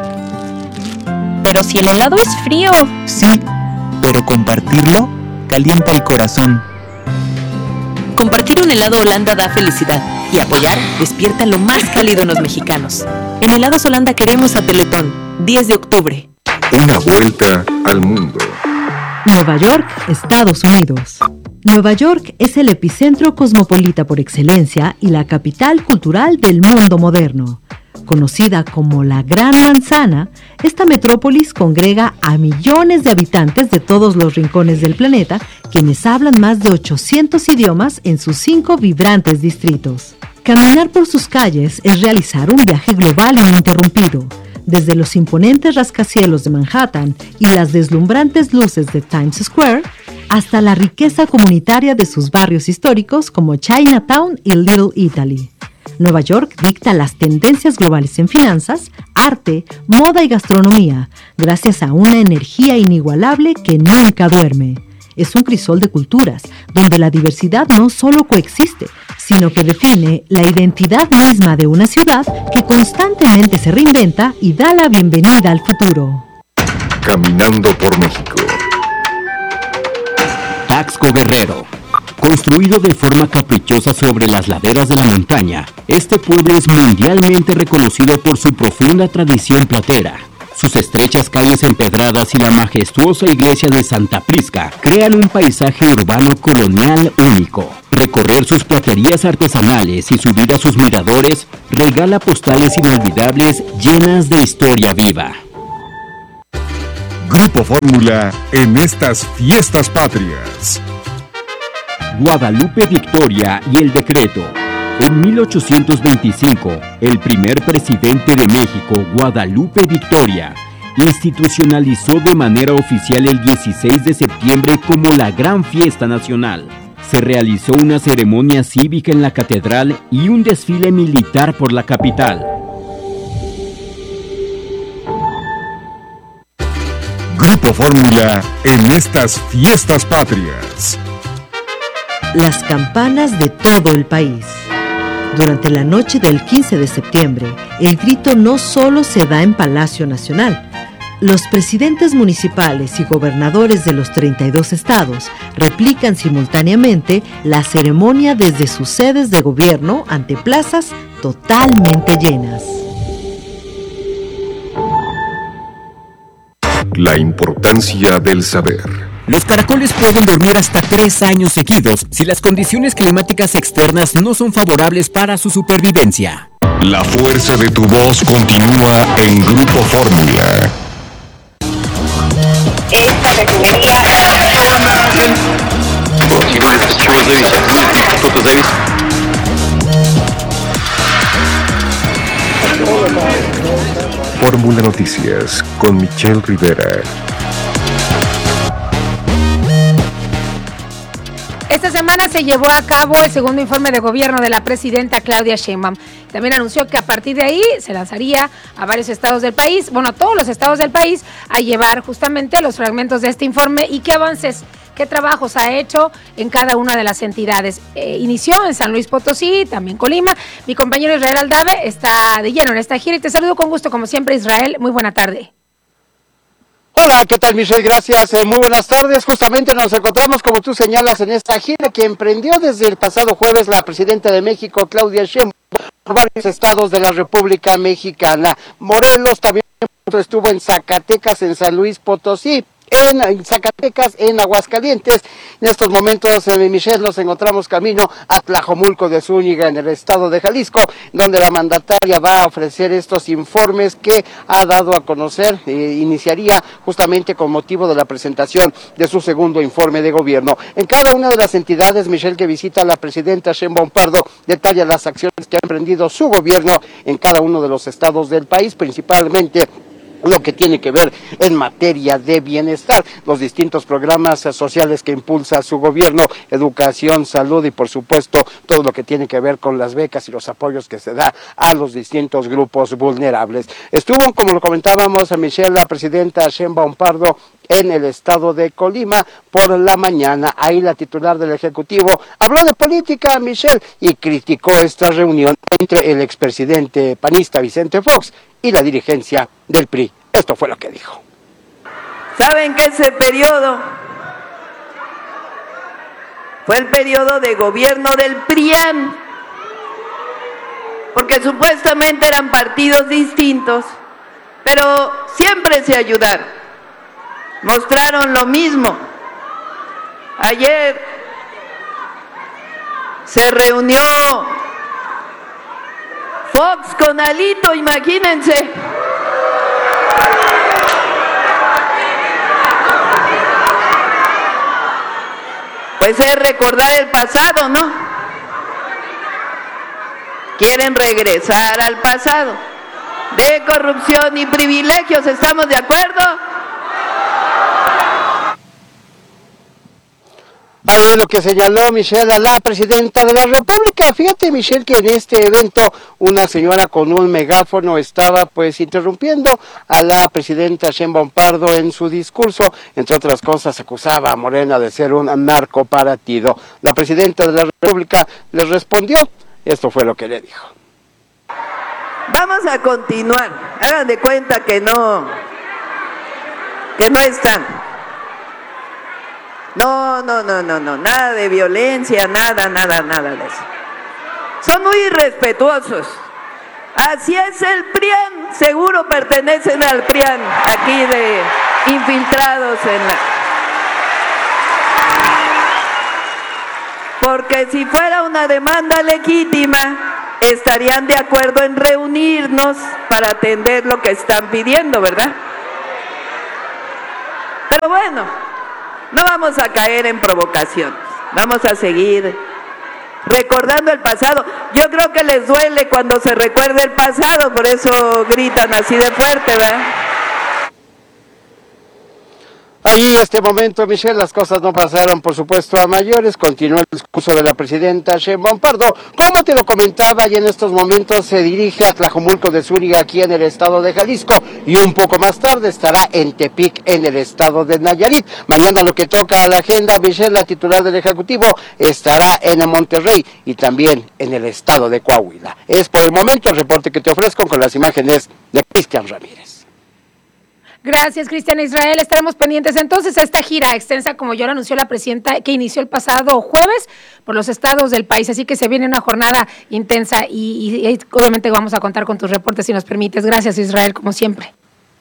Pero si el helado es frío. Sí, pero compartirlo calienta el corazón. Compartir un helado Holanda da felicidad, y apoyar despierta lo más cálido en los mexicanos. En Helados Holanda queremos a Teletón, 10 de octubre. Una vuelta al mundo. Nueva York, Estados Unidos. Nueva York es el epicentro cosmopolita por excelencia y la capital cultural del mundo moderno. Conocida como la Gran Manzana, esta metrópolis congrega a millones de habitantes de todos los rincones del planeta, quienes hablan más de 800 idiomas en sus 5 vibrantes distritos. Caminar por sus calles es realizar un viaje global ininterrumpido. Desde los imponentes rascacielos de Manhattan y las deslumbrantes luces de Times Square, hasta la riqueza comunitaria de sus barrios históricos como Chinatown y Little Italy. Nueva York dicta las tendencias globales en finanzas, arte, moda y gastronomía, gracias a una energía inigualable que nunca duerme. Es un crisol de culturas, donde la diversidad no solo coexiste, sino que define la identidad misma de una ciudad que constantemente se reinventa y da la bienvenida al futuro. Caminando por México. Taxco Guerrero. Construido de forma caprichosa sobre las laderas de la montaña, este pueblo es mundialmente reconocido por su profunda tradición platera. Sus estrechas calles empedradas y la majestuosa iglesia de Santa Prisca crean un paisaje urbano colonial único. Recorrer sus platerías artesanales y subir a sus miradores regala postales inolvidables llenas de historia viva. Grupo Fórmula en estas fiestas patrias. Guadalupe Victoria y el decreto. En 1825, el primer presidente de México, Guadalupe Victoria, institucionalizó de manera oficial el 16 de septiembre como la Gran Fiesta Nacional. Se realizó una ceremonia cívica en la catedral y un desfile militar por la capital. Grupo Fórmula en estas fiestas patrias. Las campanas de todo el país. Durante la noche del 15 de septiembre, el grito no solo se da en Palacio Nacional. Los presidentes municipales y gobernadores de los 32 estados replican simultáneamente la ceremonia desde sus sedes de gobierno ante plazas totalmente llenas. La importancia del saber. Los caracoles pueden dormir hasta 3 años seguidos si las condiciones climáticas externas no son favorables para su supervivencia. La fuerza de tu voz continúa en Grupo Fórmula. Esta refinería... Fórmula Noticias con Michelle Rivera. Esta semana se llevó a cabo el segundo informe de gobierno de la presidenta Claudia Sheinbaum. También anunció que a partir de ahí se lanzaría a varios estados del país, a todos los estados del país, a llevar justamente los fragmentos de este informe y qué avances, qué trabajos ha hecho en cada una de las entidades. Inició en San Luis Potosí, también Colima. Mi compañero Israel Aldave está de lleno en esta gira y te saludo con gusto como siempre, Israel. Muy buena tarde. Hola, ¿qué tal, Michelle? Gracias, muy buenas tardes. Justamente nos encontramos, como tú señalas, en esta gira que emprendió desde el pasado jueves la presidenta de México, Claudia Sheinbaum, por varios estados de la República Mexicana. Morelos también estuvo en Zacatecas, en San Luis Potosí, en Zacatecas, en Aguascalientes. En estos momentos, Michelle, nos encontramos camino a Tlajomulco de Zúñiga, en el estado de Jalisco, donde la mandataria va a ofrecer estos informes que ha dado a conocer. Iniciaría justamente con motivo de la presentación de su segundo informe de gobierno. En cada una de las entidades, Michelle, que visita la presidenta Sheinbaum Pardo, detalla las acciones que ha emprendido su gobierno en cada uno de los estados del país, principalmente lo que tiene que ver en materia de bienestar, los distintos programas sociales que impulsa su gobierno, educación, salud y por supuesto todo lo que tiene que ver con las becas y los apoyos que se da a los distintos grupos vulnerables. Estuvo, como lo comentábamos, a Michelle, la presidenta Sheinbaum Pardo, en el estado de Colima por la mañana. Ahí la titular del Ejecutivo habló de política, Michelle, y criticó esta reunión entre el expresidente panista Vicente Fox y la dirigencia del PRI. Esto fue lo que dijo. ¿Saben que ese periodo fue el periodo de gobierno del PRIAN? Porque supuestamente eran partidos distintos, pero siempre se ayudaron. Mostraron lo mismo. Ayer se reunió Fox con Alito, imagínense. Pues es recordar el pasado, ¿no? Quieren regresar al pasado de corrupción y privilegios, ¿estamos de acuerdo? Ahí lo que señaló Michelle a la presidenta de la República. Fíjate, Michelle, que en este evento una señora con un megáfono estaba pues interrumpiendo a la presidenta Sheinbaum Pardo en su discurso. Entre otras cosas, acusaba a Morena de ser un narcopartido. La presidenta de la República le respondió. Esto fue lo que le dijo. Vamos a continuar. Hagan de cuenta que no están. No, nada de violencia, nada de eso. Son muy irrespetuosos. Así es el PRIAN, seguro pertenecen al PRIAN, aquí de infiltrados en la... Porque si fuera una demanda legítima, estarían de acuerdo en reunirnos para atender lo que están pidiendo, ¿verdad? Pero bueno, no vamos a caer en provocaciones, vamos a seguir recordando el pasado. Yo creo que les duele cuando se recuerda el pasado, por eso gritan así de fuerte, ¿verdad? Ahí en este momento, Michelle, las cosas no pasaron, por supuesto, a mayores. Continúa el discurso de la presidenta Sheinbaum Pardo. Como te lo comentaba, y en estos momentos se dirige a Tlajomulco de Zúñiga, aquí en el estado de Jalisco, y un poco más tarde estará en Tepic, en el estado de Nayarit. Mañana lo que toca a la agenda, Michelle, la titular del Ejecutivo, estará en Monterrey y también en el estado de Coahuila. Es por el momento el reporte que te ofrezco con las imágenes de Cristian Ramírez. Gracias, Cristian Israel. Estaremos pendientes entonces a esta gira extensa, como ya lo anunció la presidenta, que inició el pasado jueves por los estados del país. Así que se viene una jornada intensa y obviamente vamos a contar con tus reportes si nos permites. Gracias, Israel, como siempre.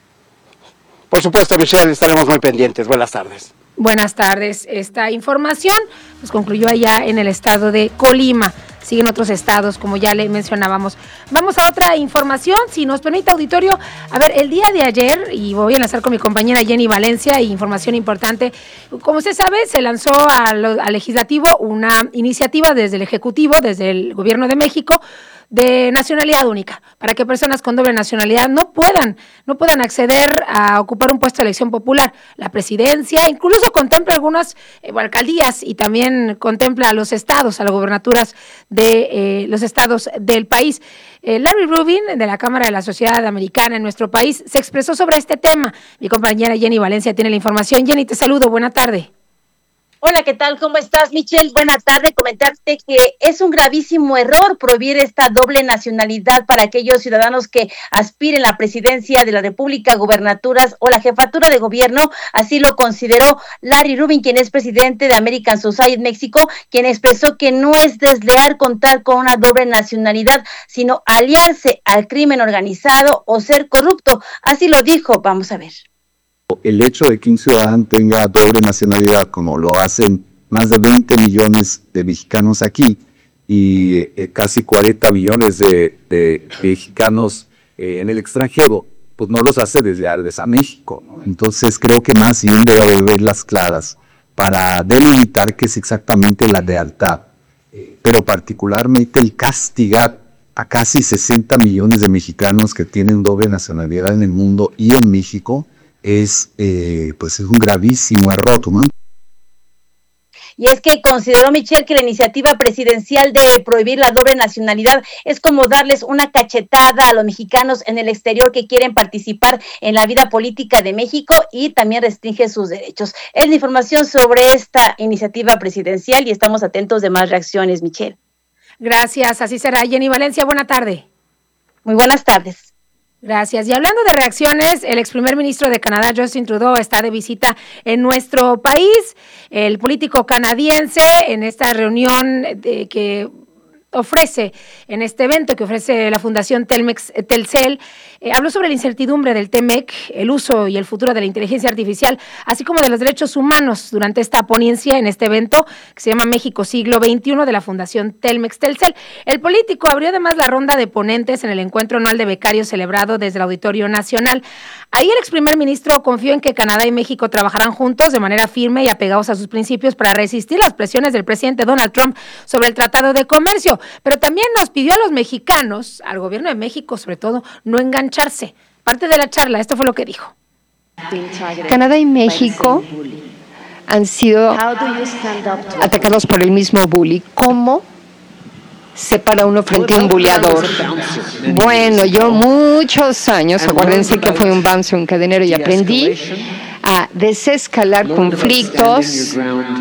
Por supuesto, Michelle, estaremos muy pendientes. Buenas tardes. Buenas tardes. Esta información pues concluyó allá en el estado de Colima. Siguen otros estados, como ya le mencionábamos. Vamos a otra información, si nos permite, auditorio. A ver, el día de ayer, y voy a enlazar con mi compañera Jenny Valencia, información importante. Como usted sabe, se lanzó al Legislativo una iniciativa desde el Ejecutivo, desde el Gobierno de México, de nacionalidad única, para que personas con doble nacionalidad no puedan acceder a ocupar un puesto de elección popular. La presidencia incluso contempla algunas alcaldías y también contempla a los estados, a las gobernaturas de los estados del país. Larry Rubin, de la Cámara de la Sociedad Americana en nuestro país, se expresó sobre este tema. Mi compañera Jenny Valencia tiene la información. Jenny, te saludo, buena tarde. Hola, ¿qué tal? ¿Cómo estás, Michelle? Buena tarde. Comentarte que es un gravísimo error prohibir esta doble nacionalidad para aquellos ciudadanos que aspiren a la presidencia de la República, gubernaturas o la jefatura de gobierno. Así lo consideró Larry Rubin, quien es presidente de American Society México, quien expresó que no es desleal contar con una doble nacionalidad, sino aliarse al crimen organizado o ser corrupto. Así lo dijo. Vamos a ver. El hecho de que un ciudadano tenga doble nacionalidad, como lo hacen más de 20 millones de mexicanos aquí y casi 40 millones de mexicanos en el extranjero, pues no los hace desleales a México, ¿no? Entonces creo que más bien debe haber las claras para delimitar qué es exactamente la lealtad, pero particularmente el castigar a casi 60 millones de mexicanos que tienen doble nacionalidad en el mundo y en México, es un gravísimo error, ¿no? Y es que consideró Michelle que la iniciativa presidencial de prohibir la doble nacionalidad es como darles una cachetada a los mexicanos en el exterior que quieren participar en la vida política de México y también restringe sus derechos. Es la información sobre esta iniciativa presidencial y estamos atentos de más reacciones, Michelle. Gracias, así será. Jenny Valencia, buena tarde. Muy buenas tardes. Gracias. Y hablando de reacciones, el ex primer ministro de Canadá, Justin Trudeau, está de visita en nuestro país. El político canadiense, en esta reunión que ofrece, en este evento que ofrece la Fundación Telcel, habló sobre la incertidumbre del TEMEC, el uso y el futuro de la inteligencia artificial, así como de los derechos humanos durante esta ponencia en este evento que se llama México Siglo XXI de la Fundación Telcel. El político abrió además la ronda de ponentes en el encuentro anual de becarios celebrado desde el Auditorio Nacional. Ahí el ex primer ministro confió en que Canadá y México trabajarán juntos de manera firme y apegados a sus principios para resistir las presiones del presidente Donald Trump sobre el Tratado de Comercio, pero también nos pidió a los mexicanos, al gobierno de México sobre todo, no engancharse. Parte de la charla, esto fue lo que dijo. Canadá y México han sido atacados por el mismo bully. ¿Cómo se para uno frente a un buleador? Bueno, yo muchos años, acuérdense que fui un bouncer, un cadenero, y aprendí a desescalar conflictos,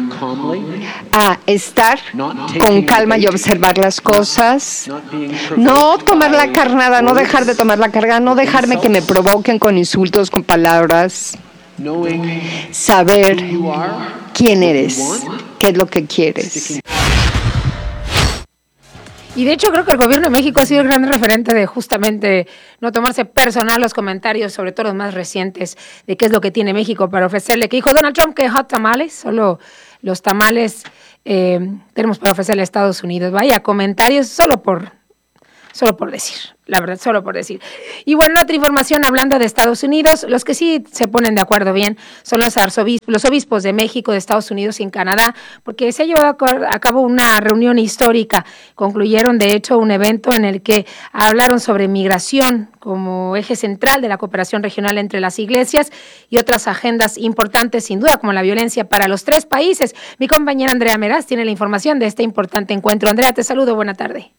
a estar con calma y observar las cosas, no tomar la carnada, no dejar de tomar la carga, no dejarme que me provoquen con insultos, con palabras, saber quién eres, qué es lo que quieres. Y de hecho creo que el gobierno de México ha sido el gran referente de justamente no tomarse personal los comentarios, sobre todo los más recientes, de qué es lo que tiene México para ofrecerle. Que dijo Donald Trump que hot tamales, solo los tamales tenemos para ofrecerle a Estados Unidos. Vaya, comentarios solo por decir, la verdad, solo por decir. Y bueno, otra información hablando de Estados Unidos, los que sí se ponen de acuerdo bien son los obispos de México, de Estados Unidos y en Canadá, porque se ha llevado a cabo una reunión histórica. Concluyeron, de hecho, un evento en el que hablaron sobre migración como eje central de la cooperación regional entre las iglesias y otras agendas importantes, sin duda, como la violencia para los 3 países. Mi compañera Andrea Meraz tiene la información de este importante encuentro. Andrea, te saludo, buena tarde.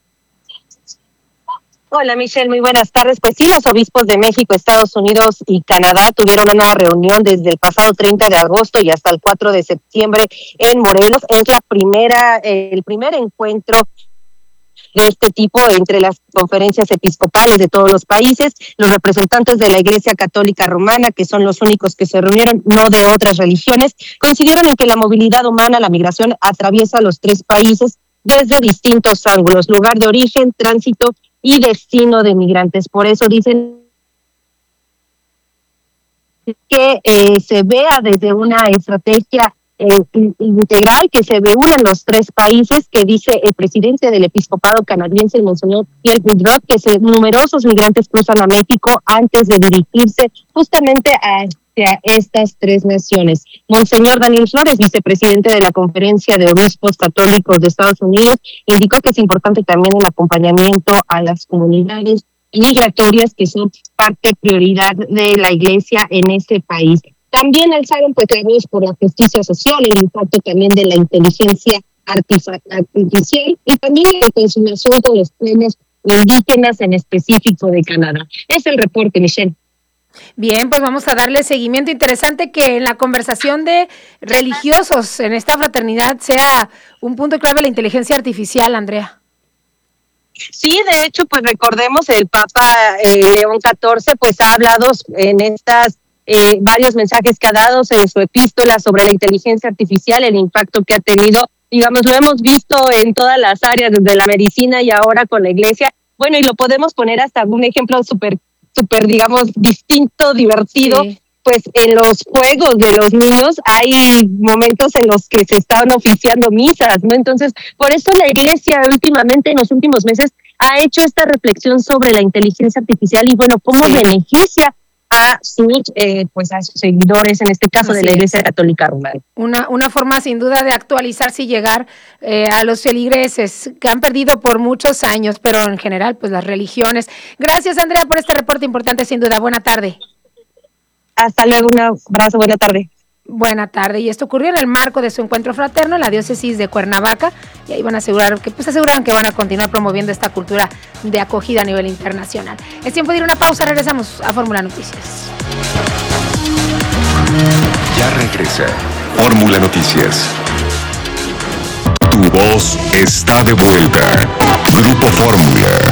Hola Michelle, muy buenas tardes. Pues sí, los obispos de México, Estados Unidos y Canadá tuvieron una reunión desde el pasado 30 de agosto y hasta el 4 de septiembre en Morelos. Es el primer encuentro de este tipo entre las conferencias episcopales de todos los países, los representantes de la Iglesia Católica Romana, que son los únicos que se reunieron, no de otras religiones, coincidieron en que la movilidad humana, la migración, atraviesa los 3 países desde distintos ángulos: lugar de origen, tránsito y destino de migrantes. Por eso dicen que se vea desde una estrategia integral, que se reúnen los 3 países, que dice el presidente del episcopado canadiense, el monseñor Pierre Boudreau, que numerosos migrantes cruzan a México antes de dirigirse justamente hacia estas 3 naciones. Monseñor Daniel Flores, vicepresidente de la Conferencia de Obispos Católicos de Estados Unidos, indicó que es importante también el acompañamiento a las comunidades migratorias, que son parte prioridad de la Iglesia en ese país. También alzaron pues la voz por la justicia social, el impacto también de la inteligencia artificial y también la consumación con los pueblos indígenas, en específico de Canadá. Es el reporte, Michelle. Bien, pues vamos a darle seguimiento. Interesante que en la conversación de religiosos en esta fraternidad sea un punto clave la inteligencia artificial, Andrea. Sí, de hecho, pues recordemos, el Papa León XIV pues ha hablado en estas varios mensajes que ha dado en su epístola sobre la inteligencia artificial, el impacto que ha tenido, digamos, lo hemos visto en todas las áreas, desde la medicina y ahora con la Iglesia. Bueno, y lo podemos poner hasta un ejemplo súper, digamos, distinto, divertido. Sí. Pues en los juegos de los niños hay momentos en los que se estaban oficiando misas, ¿no? Entonces, por eso la Iglesia últimamente, en los últimos meses, ha hecho esta reflexión sobre la inteligencia artificial y, bueno, cómo beneficia a sus seguidores, en este caso de la Iglesia Católica Romana. Una forma sin duda de actualizarse y llegar a los feligreses que han perdido por muchos años, pero en general pues las religiones. Gracias, Andrea, por este reporte importante, sin duda. Buena tarde. Hasta luego, un abrazo, buena tarde. Buena tarde, y esto ocurrió en el marco de su encuentro fraterno en la diócesis de Cuernavaca, y ahí aseguran que van a continuar promoviendo esta cultura de acogida a nivel internacional. Es tiempo de ir a una pausa, regresamos a Fórmula Noticias. Ya regresa Fórmula Noticias. Tu voz está de vuelta. Grupo Fórmula.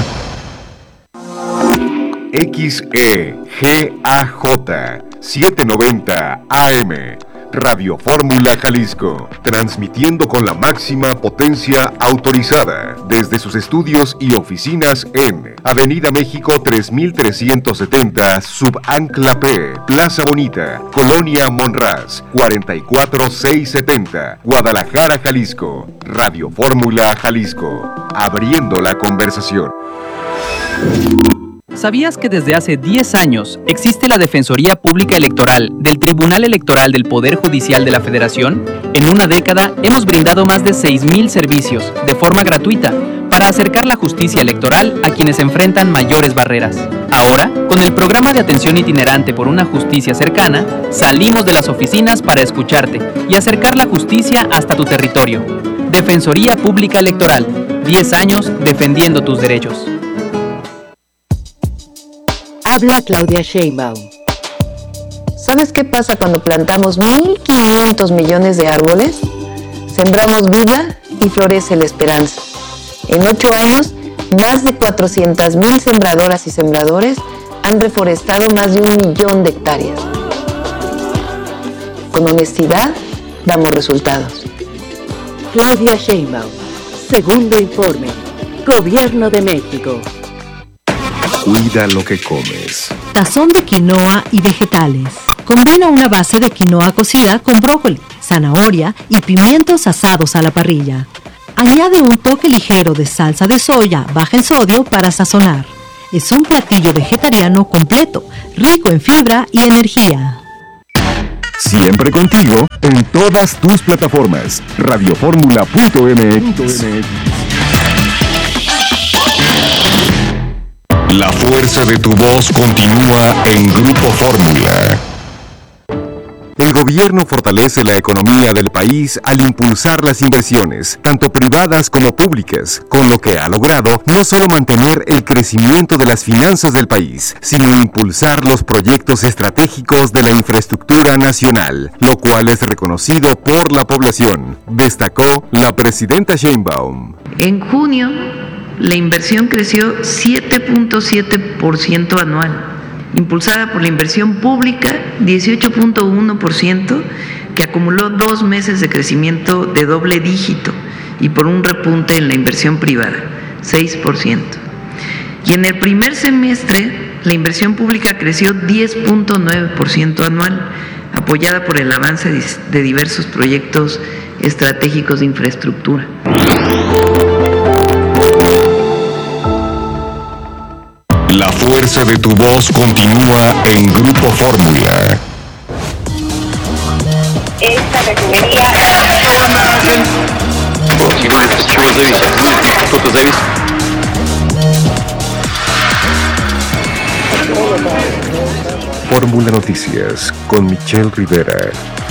XEGAJ 790 AM, Radio Fórmula Jalisco, transmitiendo con la máxima potencia autorizada desde sus estudios y oficinas en Avenida México 3370, Subancla P, Plaza Bonita, Colonia Monraz, 44670, Guadalajara, Jalisco. Radio Fórmula Jalisco, abriendo la conversación. ¿Sabías que desde hace 10 años existe la Defensoría Pública Electoral del Tribunal Electoral del Poder Judicial de la Federación? En una década hemos brindado más de 6,000 servicios de forma gratuita para acercar la justicia electoral a quienes enfrentan mayores barreras. Ahora, con el programa de atención itinerante por una justicia cercana, salimos de las oficinas para escucharte y acercar la justicia hasta tu territorio. Defensoría Pública Electoral, 10 años defendiendo tus derechos. Habla Claudia Sheinbaum. ¿Sabes qué pasa cuando plantamos 1.500 millones de árboles? Sembramos vida y florece la esperanza. En 8 años, más de 400,000 sembradoras y sembradores han reforestado más de 1 millón de hectáreas. Con honestidad damos resultados. Claudia Sheinbaum, segundo informe. Gobierno de México. Cuida lo que comes. Tazón de quinoa y vegetales. Combina una base de quinoa cocida con brócoli, zanahoria y pimientos asados a la parrilla. Añade un toque ligero de salsa de soya baja en sodio para sazonar. Es un platillo vegetariano completo, rico en fibra y energía. Siempre contigo en todas tus plataformas. Radioformula.mx. La fuerza de tu voz continúa en Grupo Fórmula. El gobierno fortalece la economía del país al impulsar las inversiones, tanto privadas como públicas, con lo que ha logrado no solo mantener el crecimiento de las finanzas del país, sino impulsar los proyectos estratégicos de la infraestructura nacional, lo cual es reconocido por la población, destacó la presidenta Sheinbaum. En junio, la inversión creció 7.7% anual. Impulsada por la inversión pública, 18.1%, que acumuló 2 meses de crecimiento de doble dígito, y por un repunte en la inversión privada, 6%. Y en el primer semestre, la inversión pública creció 10.9% anual, apoyada por el avance de diversos proyectos estratégicos de infraestructura. La fuerza de tu voz continúa en Grupo Fórmula. Esta refinería Fórmula Noticias con Michelle Rivera.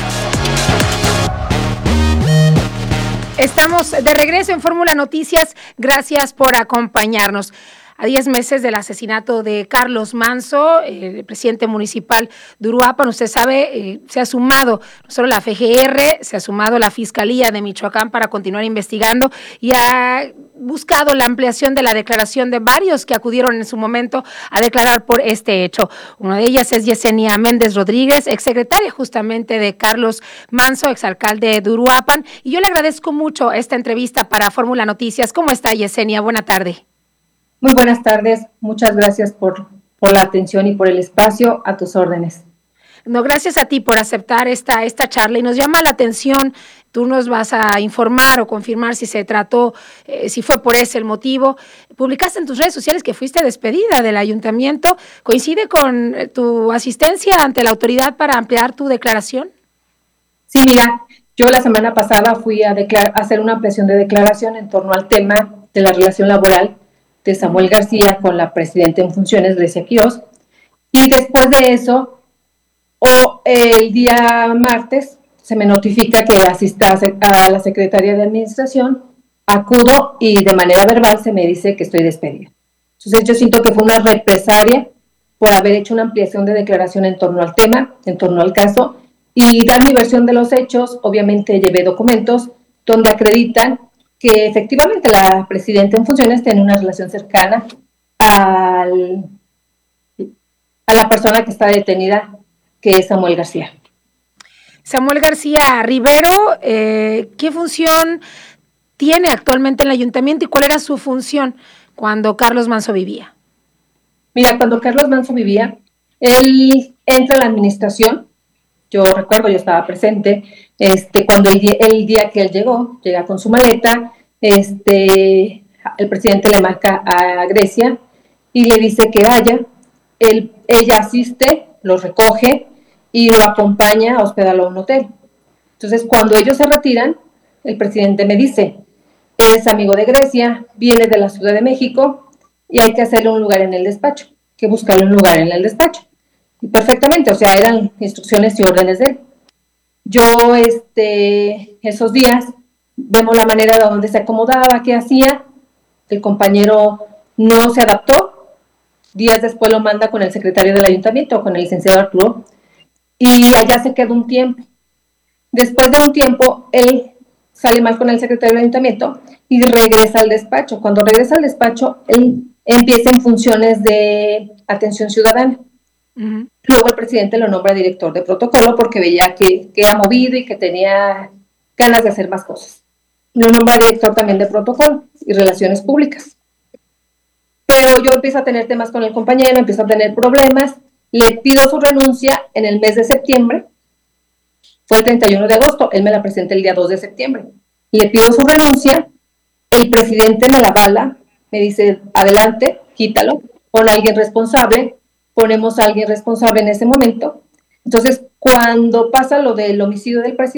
Estamos de regreso en Fórmula Noticias. Gracias por acompañarnos. A 10 meses del asesinato de Carlos Manzo, el presidente municipal de Uruapan, usted sabe, se ha sumado no solo la FGR, se ha sumado la Fiscalía de Michoacán para continuar investigando y ha buscado la ampliación de la declaración de varios que acudieron en su momento a declarar por este hecho. Una de ellas es Yesenia Méndez Rodríguez, exsecretaria justamente de Carlos Manzo, exalcalde de Uruapan, y yo le agradezco mucho esta entrevista para Fórmula Noticias. ¿Cómo está, Yesenia? Buena tarde. Muy buenas tardes, muchas gracias por la atención y por el espacio, a tus órdenes. No, gracias a ti por aceptar esta charla y nos llama la atención, tú nos vas a informar o confirmar si se trató, si fue por ese el motivo. Publicaste en tus redes sociales que fuiste despedida del ayuntamiento, ¿coincide con tu asistencia ante la autoridad para ampliar tu declaración? Sí, mira, yo la semana pasada fui a hacer una ampliación de declaración en torno al tema de la relación laboral de Samuel García con la presidenta en funciones, Grecia Quiroz, y después de eso, el día martes, se me notifica que asista a la Secretaría de Administración, acudo y de manera verbal se me dice que estoy despedida. Entonces yo siento que fue una represalia por haber hecho una ampliación de declaración en torno al tema, en torno al caso, y dar mi versión de los hechos. Obviamente llevé documentos donde acreditan que efectivamente la presidenta en funciones tiene una relación cercana a la persona que está detenida, que es Samuel García. Samuel García Rivero, ¿qué función tiene actualmente en el ayuntamiento y cuál era su función cuando Carlos Manzo vivía? Mira, cuando Carlos Manzo vivía, él entra a la administración. Yo recuerdo, yo estaba presente, cuando el día que él llega con su maleta, el presidente le marca a Grecia y le dice que vaya, ella asiste, lo recoge y lo acompaña a hospedarlo a un hotel. Entonces, cuando ellos se retiran, el presidente me dice, es amigo de Grecia, viene de la Ciudad de México y hay que hacerle un lugar en el despacho, que buscarle un lugar en el despacho. Y perfectamente, o sea, eran instrucciones y órdenes de él. Yo, esos días, vemos la manera de donde se acomodaba, qué hacía. El compañero no se adaptó. Días después lo manda con el secretario del ayuntamiento, con el licenciado Arturo, y allá se queda un tiempo. Después de un tiempo, él sale mal con el secretario del ayuntamiento y regresa al despacho. Cuando regresa al despacho, él empieza en funciones de atención ciudadana. Luego el presidente lo nombra director de protocolo porque veía que era movido y que tenía ganas de hacer más cosas. Lo nombra director también de protocolo y relaciones públicas. Pero yo empiezo a tener temas con el compañero, empiezo a tener problemas, le pido su renuncia en el mes de septiembre, fue el 31 de agosto, él me la presenta el día 2 de septiembre. Le pido su renuncia, el presidente me la avala, me dice, adelante, quítalo, pon a alguien responsable, ponemos a alguien responsable en ese momento. Entonces, cuando pasa lo del homicidio del presidente,